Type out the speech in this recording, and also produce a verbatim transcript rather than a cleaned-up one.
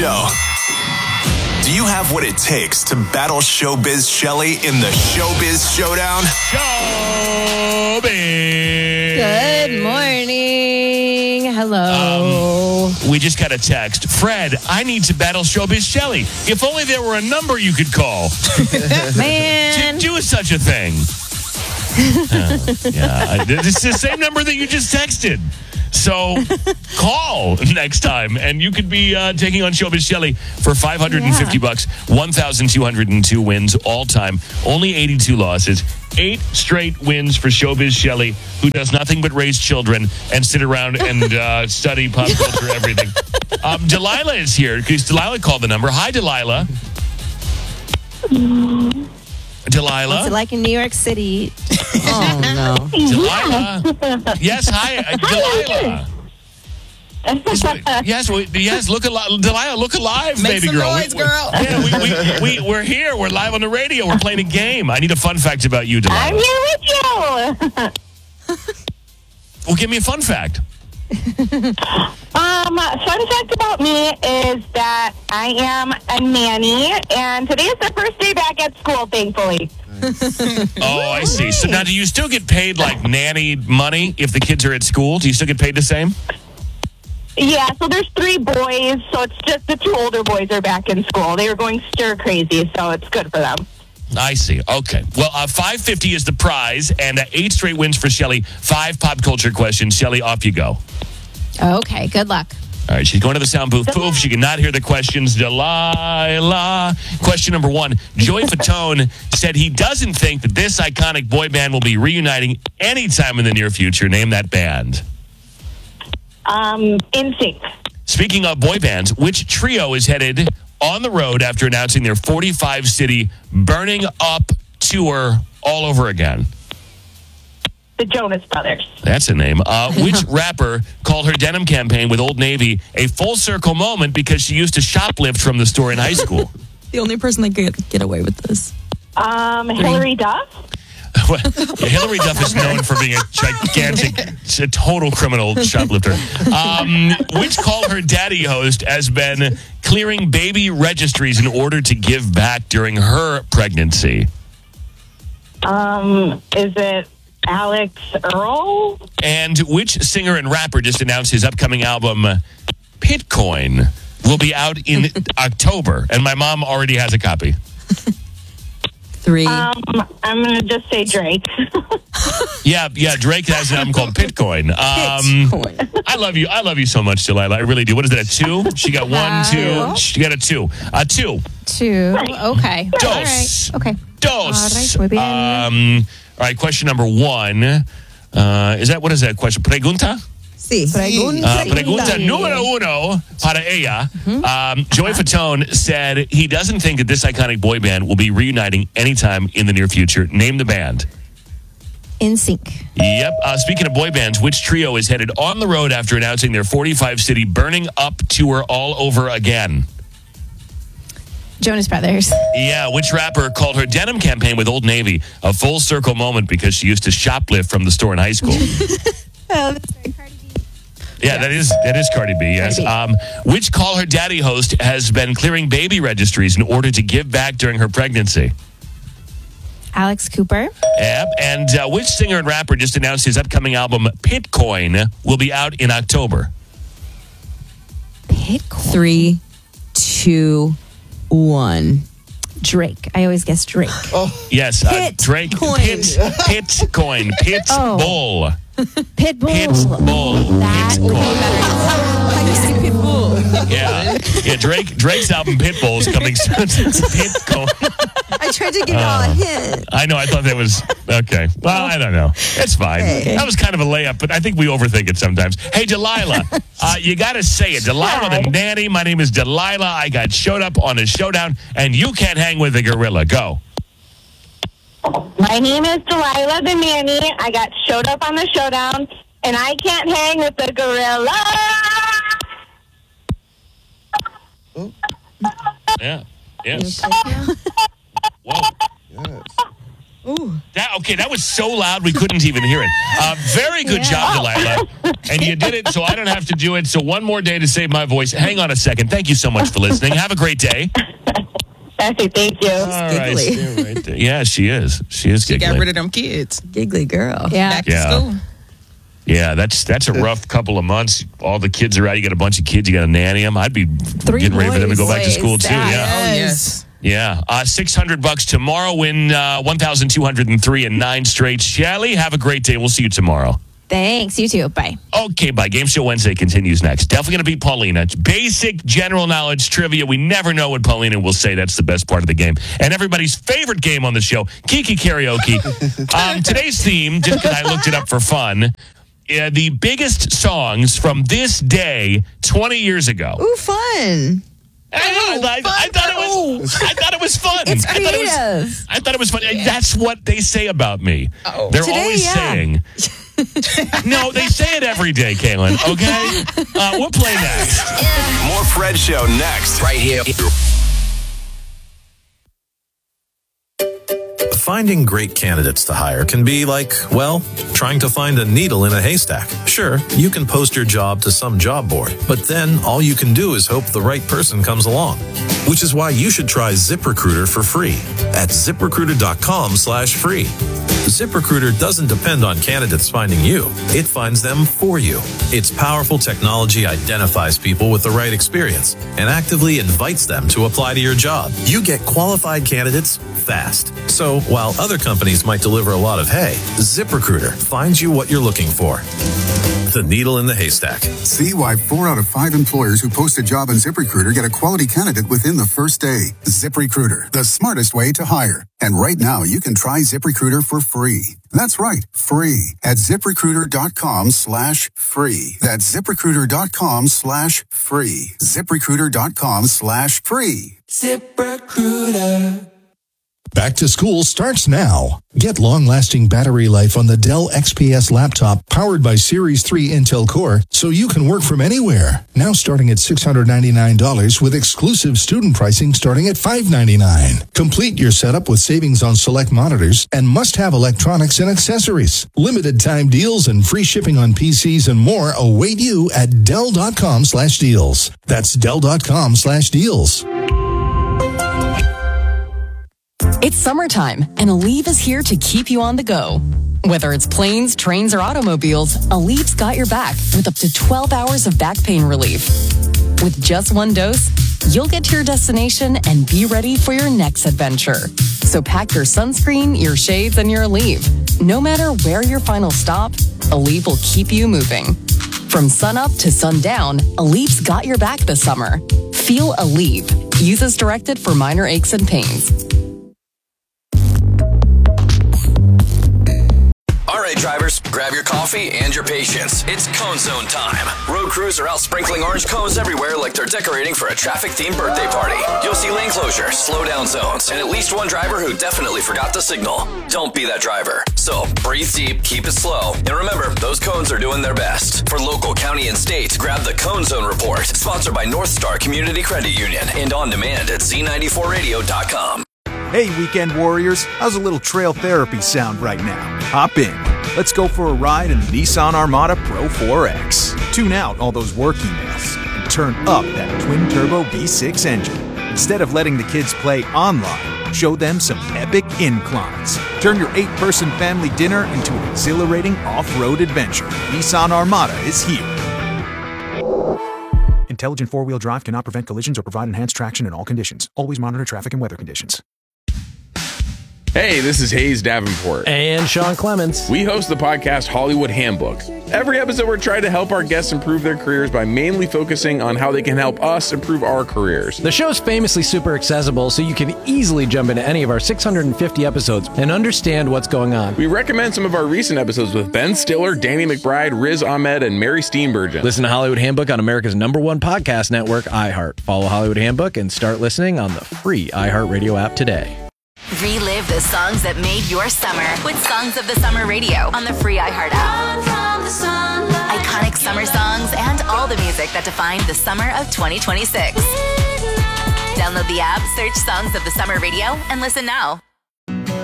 show. Do you have what it takes to battle Showbiz Shelly in the Showbiz Showdown? Showbiz. Good morning. Hello. Um, we just got a text. Fred, I need to battle Showbiz Shelly. If only there were a number you could call. Man. To do such a thing. uh, yeah, it's the same number that you just texted. So call next time, and you could be uh, taking on Showbiz Shelly for five hundred fifty yeah. bucks, one thousand two hundred two wins all time, only eighty-two losses, eight straight wins for Showbiz Shelly, who does nothing but raise children and sit around and uh, study pop culture, everything. Um, Delilah is here because Delilah called the number. Hi, Delilah. Delilah? What's it like in New York City? Oh, no. Delilah? Yes, hi, uh, Delilah. Yes, we, yes, look alive. Delilah, look alive, Make baby some girl. noise, we, girl. Yeah, we, we, we, we're here. We're live on the radio. We're playing a game. I need a fun fact about you, Delilah. I'm here with you. Well, give me a fun fact. um, fun fact about me is that I am a nanny, and today is the first day back at school, thankfully. Oh, I see. So now, do you still get paid like nanny money if the kids are at school? Do you still get paid the same? Yeah, so there's three boys, so it's just the two older boys are back in school. They were going stir crazy, so it's good for them. I see. Okay. Well, uh, five hundred fifty is the prize, and uh, eight straight wins for Shelly. Five pop culture questions. Shelly, off you go. Okay, good luck. All right, she's going to the sound booth. Poof, she cannot hear the questions. Delilah. Question number one. Joey Fatone said he doesn't think that this iconic boy band will be reuniting anytime in the near future. Name that band. Um, N Sync. Speaking of boy bands, which trio is headed on the road after announcing their forty-five city burning up tour all over again? The Jonas Brothers. That's a name. Uh, which rapper called her denim campaign with Old Navy a full circle moment because she used to shoplift from the store in high school? The only person that could get away with this. Um, Hillary Duff. Well, yeah, Hillary Duff is known for being a gigantic, a total criminal shoplifter. Um, which Call Her Daddy host has been clearing baby registries in order to give back during her pregnancy? Um, is it Alex Earl? And which singer and rapper just announced his upcoming album, Pitcoin, will be out in October? And my mom already has a copy. Three. Um, I'm going to just say Drake. yeah, yeah, Drake has an album called Pitcoin. Um, Pitcoin. I love you. I love you so much, Delilah. I really do. What is that, a two? She got one, two. She got a two. A two. Two. Okay. Dos. All right. Okay. Dos. All right. Um, all right, question number one. Uh, is that, what is that question? Pregunta? Sí. Pregunta. Uh, pregunta número uno para ella. Mm-hmm. Um, Joey Fatone said he doesn't think that this iconic boy band will be reuniting anytime in the near future. Name the band. N Sync. Yep. Uh, speaking of boy bands, which trio is headed on the road after announcing their forty-five city burning up tour all over again? Jonas Brothers. Yeah, which rapper called her denim campaign with Old Navy a full circle moment because she used to shoplift from the store in high school? Oh, that's right, Cardi B. Yeah, that is that is Cardi B, yes. Cardi B. Um, which Call Her Daddy host has been clearing baby registries in order to give back during her pregnancy? Alex Cooper. Yep. And uh, which singer and rapper just announced his upcoming album, Pitcoin, will be out in October? Pitcoin. Three, two, one. Drake. I always guess Drake. Oh. Yes, uh, Drake. Coin. Pit, Pitcoin. Pit Oh. Bull. Pitbull. Pitbull. That would be How do you say Pitbull? Yeah. Yeah, Drake Drake's album Pitbull is coming soon. Pitcoin. I tried to give you all a hint. I know. I thought that was okay. Well, I don't know. It's fine. Okay. That was kind of a layup, but I think we overthink it sometimes. Hey, Delilah, uh, you got to say it. Delilah the nanny. My name is Delilah. I got showed up on a showdown, and you can't hang with the gorilla. Go. My name is Delilah the nanny. I got showed up on the showdown, and I can't hang with the gorilla. Yeah. Yes. Okay. Whoa. Yes. That, okay, that was so loud we couldn't even hear it. Uh, very good job, Delilah. And you did it, so I don't have to do it. So one more day to save my voice. Hang on a second. Thank you so much for listening. Have a great day. Okay, thank you. All right, giggly. stay right there. Yeah, she is. She is She giggling. got rid of them kids. Giggly girl. Yeah. Back Yeah. to school. Yeah, that's that's a rough couple of months. All the kids are out. You got a bunch of kids. You got to nanny them. I'd be Three getting ready for them to go boys. back to school, too. That- Yeah. Oh, yes. Yeah. Uh, six hundred bucks tomorrow. Win uh, one thousand two hundred three and nine straight. Shelly, have a great day. We'll see you tomorrow. Thanks. You too. Bye. Okay, bye. Game Show Wednesday continues next. Definitely going to beat Paulina. It's basic general knowledge trivia. We never know what Paulina will say. That's the best part of the game. And everybody's favorite game on the show, Kiki Karaoke. um, today's theme, just because I looked it up for fun, uh, the biggest songs from this day twenty years ago. Ooh, fun. I, I- I- I thought it was. I thought it was fun. It's I thought it was, creative. I thought it was fun. That's what they say about me. Oh. They're Today, always yeah. saying. No, they say it every day, Kaylin. Okay, uh, we'll play next. More Fred Show next. Right here. Finding great candidates to hire can be like, well, trying to find a needle in a haystack. Sure, you can post your job to some job board, but then all you can do is hope the right person comes along. Which is why you should try ZipRecruiter for free at ziprecruiter.com slash free. ZipRecruiter doesn't depend on candidates finding you. It finds them for you. Its powerful technology identifies people with the right experience and actively invites them to apply to your job. You get qualified candidates fast. So while other companies might deliver a lot of hay, ZipRecruiter finds you what you're looking for. The needle in the haystack. See why four out of five employers who post a job on ZipRecruiter get a quality candidate within the first day. ZipRecruiter, the smartest way to hire. And right now, you can try ZipRecruiter for free. That's right, free at ziprecruiter.com slash free. That's ziprecruiter.com slash free. ziprecruiter.com slash free. ZipRecruiter. Back to school starts now. Get long-lasting battery life on the Dell X P S laptop powered by Series three Intel Core so you can work from anywhere. Now starting at six hundred ninety-nine dollars with exclusive student pricing starting at five hundred ninety-nine dollars. Complete your setup with savings on select monitors and must-have electronics and accessories. Limited time deals and free shipping on P Cs and more await you at Dell.com slash deals. That's Dell.com slash deals. It's summertime, and Aleve is here to keep you on the go. Whether it's planes, trains, or automobiles, Aleve's got your back with up to twelve hours of back pain relief. With just one dose, you'll get to your destination and be ready for your next adventure. So pack your sunscreen, your shades, and your Aleve. No matter where your final stop, Aleve will keep you moving. From sunup to sundown, Aleve's got your back this summer. Feel Aleve. Use as directed for minor aches and pains. All right, drivers, grab your coffee and your patience. It's Cone Zone time. Road crews are out sprinkling orange cones everywhere like they're decorating for a traffic-themed birthday party. You'll see lane closures, slow down zones, and at least one driver who definitely forgot the signal. Don't be that driver. So breathe deep, keep it slow, and remember, those cones are doing their best. For local, county, and state, grab the Cone Zone Report, sponsored by North Star Community Credit Union, and on demand at Z ninety-four radio dot com. Hey, weekend warriors, how's a little trail therapy sound right now? Hop in. Let's go for a ride in the Nissan Armada Pro four X. Tune out all those work emails and turn up that twin-turbo V six engine. Instead of letting the kids play online, show them some epic inclines. Turn your eight-person family dinner into an exhilarating off-road adventure. Nissan Armada is here. Intelligent four-wheel drive cannot prevent collisions or provide enhanced traction in all conditions. Always monitor traffic and weather conditions. Hey, this is Hayes Davenport. And Sean Clements. We host the podcast Hollywood Handbook. Every episode, we're trying to help our guests improve their careers by mainly focusing on how they can help us improve our careers. The show's famously super accessible, so you can easily jump into any of our six hundred fifty episodes and understand what's going on. We recommend some of our recent episodes with Ben Stiller, Danny McBride, Riz Ahmed, and Mary Steenburgen. Listen to Hollywood Handbook on America's number one podcast network, iHeart. Follow Hollywood Handbook and start listening on the free iHeartRadio app today. Relive the songs that made your summer with Songs of the Summer Radio on the free iHeart app. Iconic summer songs and all the music that defined the summer of twenty twenty-six. Download the app, search Songs of the Summer Radio, and listen now.